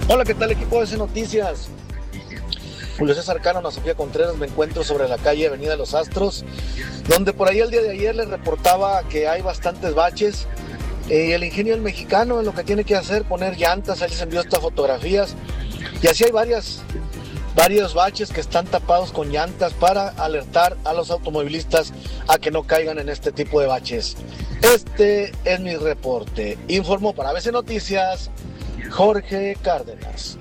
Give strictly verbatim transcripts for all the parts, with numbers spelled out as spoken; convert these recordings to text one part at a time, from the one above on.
Hola, ¿qué tal, equipo de C Noticias? Julio César Cano, Sofía Contreras, me encuentro sobre la calle Avenida de los Astros, donde por ahí el día de ayer les reportaba que hay bastantes baches. Eh, el ingenio del mexicano, lo que tiene que hacer, poner llantas, ahí les envió estas fotografías, y así hay varias, varios baches que están tapados con llantas para alertar a los automovilistas a que no caigan en este tipo de baches. Este es mi reporte. Informó para A B C Noticias Jorge Cárdenas.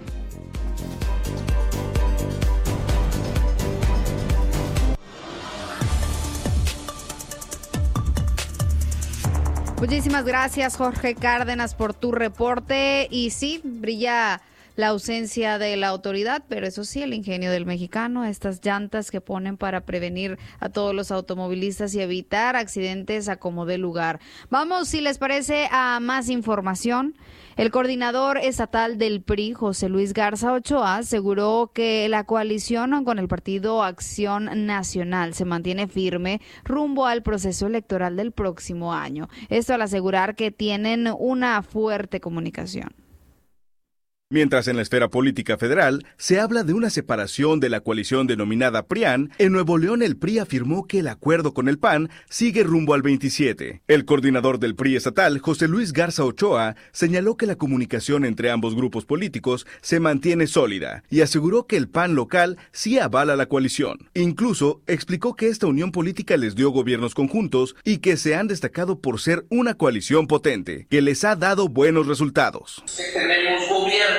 Muchísimas gracias, Jorge Cárdenas, por tu reporte. Y sí, brilla la ausencia de la autoridad, pero eso sí, el ingenio del mexicano, estas llantas que ponen para prevenir a todos los automovilistas y evitar accidentes a como dé lugar. Vamos, si les parece, a más información. El coordinador estatal del P R I, José Luis Garza Ochoa, aseguró que la coalición con el Partido Acción Nacional se mantiene firme rumbo al proceso electoral del próximo año. Esto al asegurar que tienen una fuerte comunicación. Mientras en la esfera política federal se habla de una separación de la coalición denominada PRIAN, en Nuevo León el P R I afirmó que el acuerdo con el P A N sigue rumbo al veintisiete. El coordinador del P R I estatal, José Luis Garza Ochoa, señaló que la comunicación entre ambos grupos políticos se mantiene sólida y aseguró que el P A N local sí avala la coalición. Incluso explicó que esta unión política les dio gobiernos conjuntos y que se han destacado por ser una coalición potente, que les ha dado buenos resultados. Tenemos gobiernos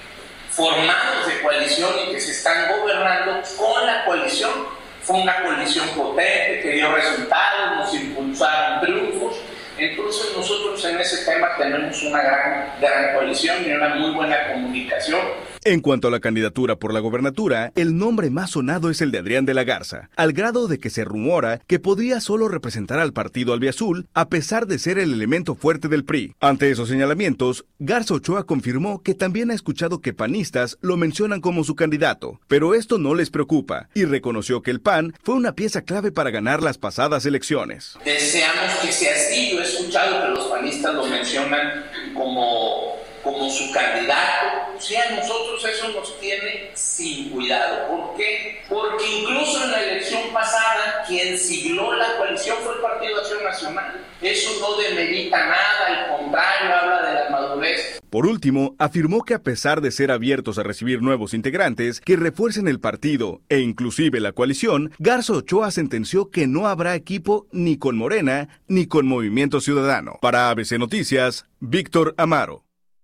formados de coalición y que se están gobernando con la coalición. Fue una coalición potente que dio resultados, nos impulsaron triunfos. Entonces nosotros en ese tema tenemos una gran, gran coalición y una muy buena comunicación. En cuanto a la candidatura por la gobernatura, el nombre más sonado es el de Adrián de la Garza, al grado de que se rumora que podría solo representar al partido albiazul, a pesar de ser el elemento fuerte del P R I. Ante esos señalamientos, Garza Ochoa confirmó que también ha escuchado que panistas lo mencionan como su candidato, pero esto no les preocupa, y reconoció que el P A N fue una pieza clave para ganar las pasadas elecciones. Deseamos que sea así. Yo he escuchado que los panistas lo mencionan como... como su candidato. Sí, a nosotros eso nos tiene sin cuidado. ¿Por qué? Porque incluso en la elección pasada, quien sigló la coalición fue el Partido Acción Nacional. Eso no demerita nada, al contrario, habla de la madurez. Por último, afirmó que a pesar de ser abiertos a recibir nuevos integrantes que refuercen el partido e inclusive la coalición, Garza Ochoa sentenció que no habrá equipo ni con Morena ni con Movimiento Ciudadano. Para A B C Noticias, Víctor Amaro.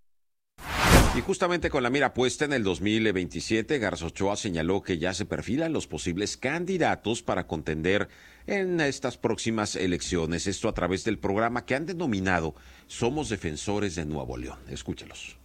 Y justamente con la mira puesta en el dos mil veintisiete, Garza Ochoa señaló que ya se perfilan los posibles candidatos para contender en estas próximas elecciones. Esto a través del programa que han denominado Somos Defensores de Nuevo León. Escúchelos.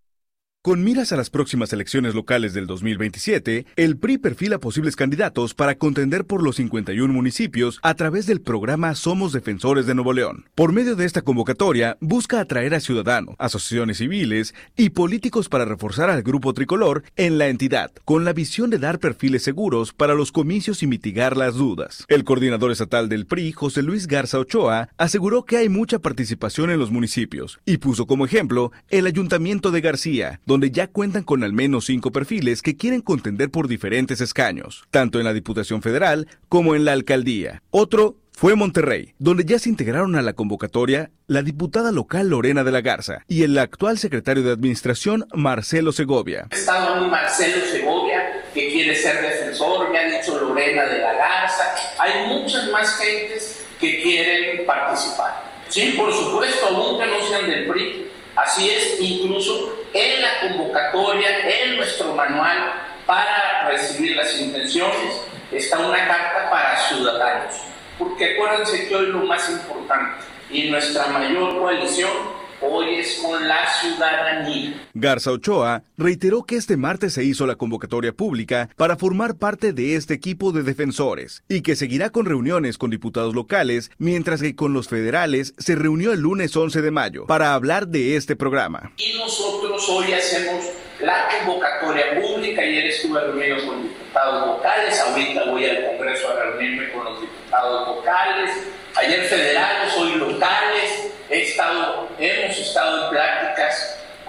Con miras a las próximas elecciones locales del dos mil veintisiete, el P R I perfila posibles candidatos para contender por los cincuenta y uno municipios a través del programa Somos Defensores de Nuevo León. Por medio de esta convocatoria, busca atraer a ciudadanos, asociaciones civiles y políticos para reforzar al grupo tricolor en la entidad, con la visión de dar perfiles seguros para los comicios y mitigar las dudas. El coordinador estatal del P R I, José Luis Garza Ochoa, aseguró que hay mucha participación en los municipios y puso como ejemplo el Ayuntamiento de García, donde donde ya cuentan con al menos cinco perfiles que quieren contender por diferentes escaños, tanto en la Diputación Federal como en la Alcaldía. Otro fue Monterrey, donde ya se integraron a la convocatoria la diputada local Lorena de la Garza y el actual secretario de Administración Marcelo Segovia. Ha estado un Marcelo Segovia que quiere ser defensor, me ha dicho Lorena de la Garza. Hay muchas más gentes que quieren participar. Sí, por supuesto, aunque no sean del P R I. Así es, incluso en la convocatoria, en nuestro manual para recibir las intenciones, está una carta para ciudadanos. Porque acuérdense que hoy lo más importante y nuestra mayor coalición hoy es con la ciudadanía. Garza Ochoa reiteró que este martes se hizo la convocatoria pública para formar parte de este equipo de defensores y que seguirá con reuniones con diputados locales, mientras que con los federales se reunió el lunes once de mayo para hablar de este programa. Y nosotros hoy hacemos la convocatoria pública. Ayer estuve reunido con diputados locales, ahorita voy al Congreso a reunirme con los diputados locales, ayer federales, hoy locales. He estado, hemos estado en pláticas con organismos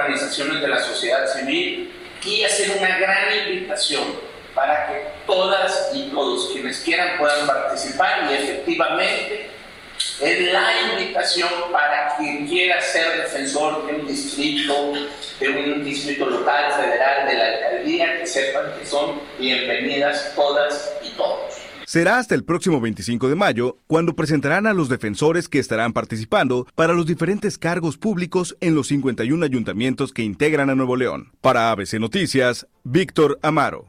organizaciones de la sociedad civil y hacer una gran invitación para que todas y todos quienes quieran puedan participar, y efectivamente es la invitación para quien quiera ser defensor de un distrito, de un distrito local, federal, de la alcaldía, que sepan que son bienvenidas todas y todos. Será hasta el próximo veinticinco de mayo cuando presentarán a los defensores que estarán participando para los diferentes cargos públicos en los cincuenta y uno ayuntamientos que integran a Nuevo León. Para A B C Noticias, Víctor Amaro.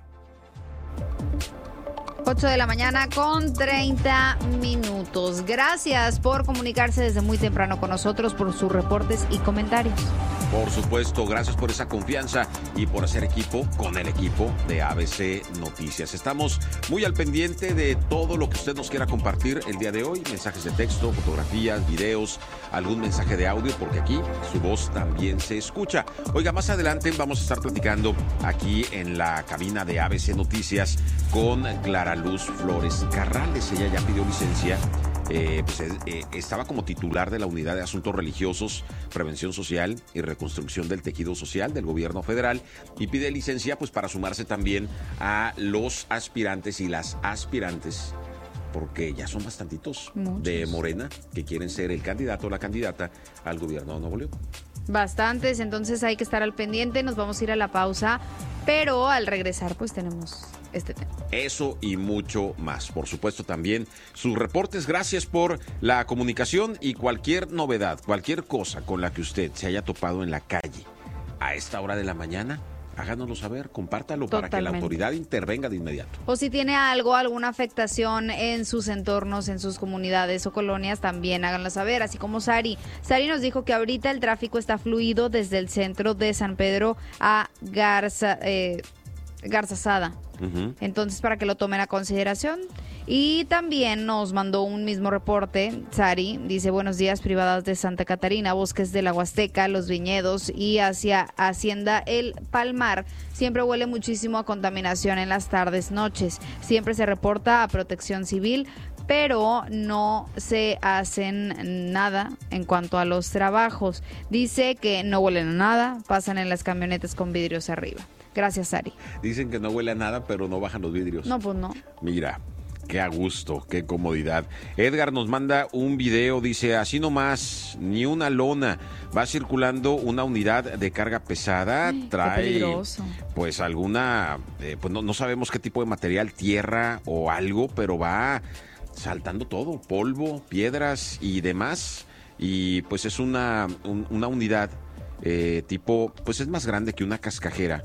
ocho de la mañana con treinta minutos. Gracias por comunicarse desde muy temprano con nosotros, por sus reportes y comentarios. Por supuesto, gracias por esa confianza y por hacer equipo con el equipo de A B C Noticias. Estamos muy al pendiente de todo lo que usted nos quiera compartir el día de hoy. Mensajes de texto, fotografías, videos, algún mensaje de audio, porque aquí su voz también se escucha. Oiga, más adelante vamos a estar platicando aquí en la cabina de A B C Noticias con Clara Luz Flores Carrales. Ella ya pidió licencia. Eh, pues, eh, estaba como titular de la Unidad de Asuntos Religiosos, Prevención Social y Reconstrucción del Tejido Social del Gobierno Federal, y pide licencia pues para sumarse también a los aspirantes y las aspirantes, porque ya son bastantitos Muchos. de Morena que quieren ser el candidato o la candidata al gobierno de Nuevo León. Bastantes, entonces hay que estar al pendiente. Nos vamos a ir a la pausa, pero al regresar pues tenemos este tema. Eso y mucho más. Por supuesto también sus reportes. Gracias por la comunicación y cualquier novedad, cualquier cosa con la que usted se haya topado en la calle a esta hora de la mañana, háganoslo saber, compártalo. Totalmente. Para que la autoridad intervenga de inmediato. O si tiene algo, alguna afectación en sus entornos, en sus comunidades o colonias, también háganlo saber, así como Sari. Sari nos dijo que ahorita el tráfico está fluido desde el centro de San Pedro a Garza, eh, Garzazada. Uh-huh. Entonces, para que lo tomen a consideración. Y también nos mandó un mismo reporte, Sari, dice: buenos días, privadas de Santa Catarina, bosques de la Huasteca, los viñedos y hacia Hacienda El Palmar. Siempre huele muchísimo a contaminación en las tardes, noches. Siempre se reporta a Protección Civil, pero no se hacen nada en cuanto a los trabajos. Dice que no huelen a nada, pasan en las camionetas con vidrios arriba. Gracias, Sari. Dicen que no huele a nada, pero no bajan los vidrios. No, pues no. Mira, qué a gusto, qué comodidad. Edgar nos manda un video, dice: así nomás, ni una lona. Va circulando una unidad de carga pesada, Ay, trae pues alguna, eh, pues no, no sabemos qué tipo de material, tierra o algo, pero va saltando todo, polvo, piedras y demás. Y pues es una, un, una unidad eh, tipo, pues es más grande que una cascajera.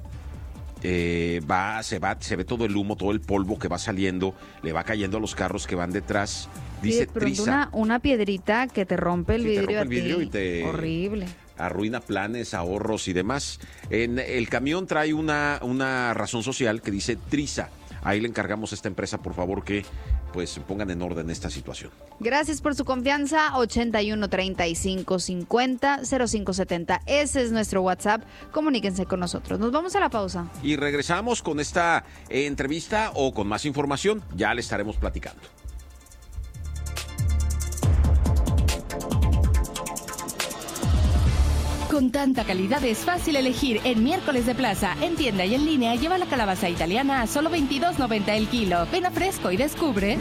Eh, va, se va, se ve todo el humo, todo el polvo que va saliendo, le va cayendo a los carros que van detrás. Dice Trisa. Una, una piedrita que te rompe el sí, vidrio, te rompe el vidrio a ti. Y te horrible. Arruina planes, ahorros y demás. En el camión trae una, una razón social que dice Trisa. Ahí le encargamos a esta empresa, por favor, que pues pongan en orden esta situación. Gracias por su confianza. ochenta y uno, treinta y cinco, cincuenta, cero cinco setenta. Ese es nuestro WhatsApp. Comuníquense con nosotros. Nos vamos a la pausa. Y regresamos con esta eh, entrevista o con más información. Ya le estaremos platicando. Con tanta calidad es fácil elegir en Miércoles de Plaza. En tienda y en línea, lleva la calabaza italiana a solo veintidós noventa el kilo. Ven a Fresco y descubre.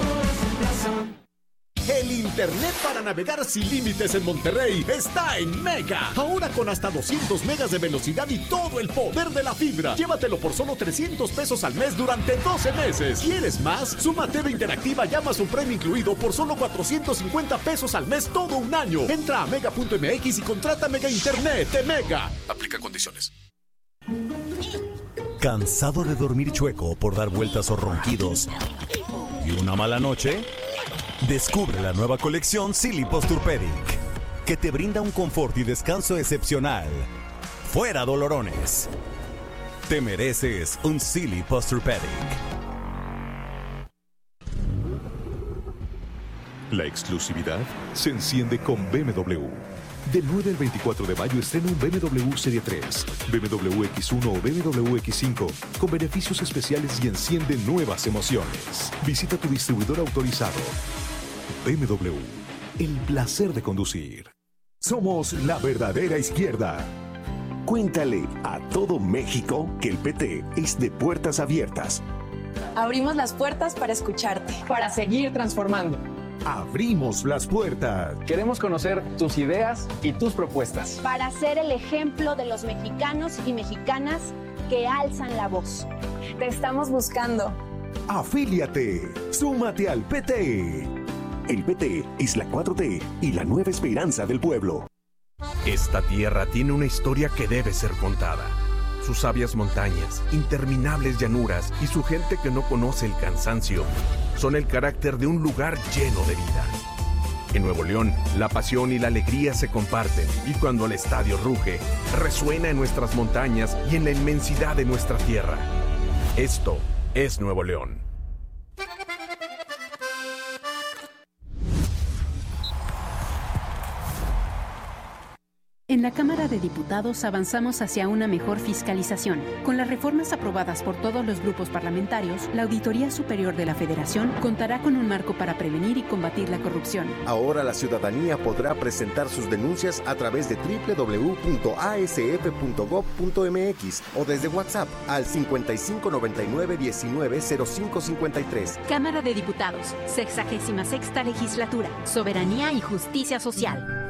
El internet para navegar sin límites en Monterrey está en Mega. Ahora con hasta doscientos megas de velocidad y todo el poder de la fibra. Llévatelo por solo trescientos pesos al mes durante doce meses. ¿Quieres más? Suma T V Interactiva, llama su premio incluido por solo cuatrocientos cincuenta pesos al mes todo un año. Entra a mega punto m x y contrata Mega Internet de Mega. Aplica condiciones. ¿Cansado de dormir chueco por dar vueltas o ronquidos y una mala noche? Descubre la nueva colección Silly Posturepedic, que te brinda un confort y descanso excepcional. Fuera dolorones. Te mereces un Silly Posturepedic. La exclusividad se enciende con B M W. Del nueve al veinticuatro de mayo estrena un B M W Serie tres, B M W X uno o B M W X cinco con beneficios especiales y enciende nuevas emociones. Visita tu distribuidor autorizado. B M W, el placer de conducir. Somos la verdadera izquierda. Cuéntale a todo México que el P T es de puertas abiertas. Abrimos las puertas para escucharte, para seguir transformando. Abrimos las puertas. Queremos conocer tus ideas y tus propuestas. Para ser el ejemplo de los mexicanos y mexicanas que alzan la voz. Te estamos buscando. Afíliate. Súmate al P T. El P T es la cuatro T y la nueva esperanza del pueblo. Esta tierra tiene una historia que debe ser contada. Sus sabias montañas, interminables llanuras y su gente que no conoce el cansancio son el carácter de un lugar lleno de vida. En Nuevo León, la pasión y la alegría se comparten y cuando el estadio ruge, resuena en nuestras montañas y en la inmensidad de nuestra tierra. Esto es Nuevo León. En la Cámara de Diputados avanzamos hacia una mejor fiscalización. Con las reformas aprobadas por todos los grupos parlamentarios, la Auditoría Superior de la Federación contará con un marco para prevenir y combatir la corrupción. Ahora la ciudadanía podrá presentar sus denuncias a través de doble u doble u doble u punto a s f punto gob punto m x o desde WhatsApp al cincuenta y cinco noventa y nueve diecinueve cero cinco cincuenta y tres. Cámara de Diputados, sexagésima sexta legislatura, Soberanía y Justicia Social.